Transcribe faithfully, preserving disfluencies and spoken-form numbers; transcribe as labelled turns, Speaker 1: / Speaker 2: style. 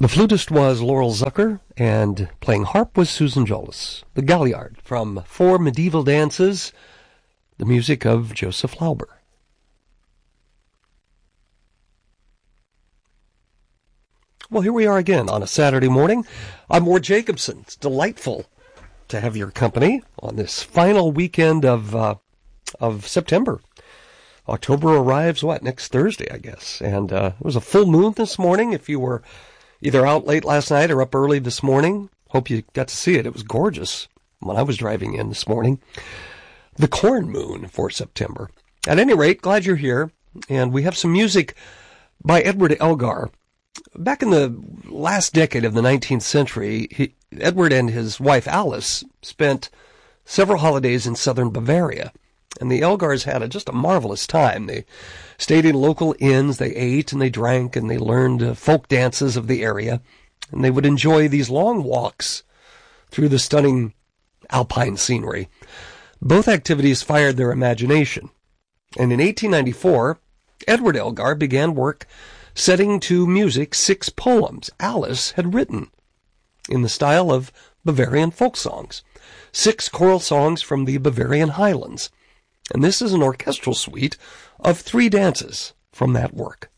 Speaker 1: The flutist was Laurel Zucker, and playing harp was Susan Jolis. The Galliard from Four Medieval Dances, the music of Joseph Lauber. Well, here we are again on a Saturday morning. I'm Ward Jacobson. It's delightful to have your company on this final weekend of uh, of September. October arrives, what, next Thursday, I guess. And uh, it was a full moon this morning. If you were either out late last night or up early this morning, hope you got to see it. It was gorgeous when I was driving in this morning. The corn moon for September. At any rate, glad you're here. And we have some music by Edward Elgar. Back in the last decade of the nineteenth century, he, Edward and his wife Alice spent several holidays in southern Bavaria. And the Elgars had a, just a marvelous time. They stayed in local inns, they ate and they drank, and they learned uh, folk dances of the area. And they would enjoy these long walks through the stunning alpine scenery. Both activities fired their imagination. And in eighteen ninety-four, Edward Elgar began work setting to music six poems Alice had written in the style of Bavarian folk songs. Six choral songs from the Bavarian Highlands. And this is an orchestral suite of three dances from that work.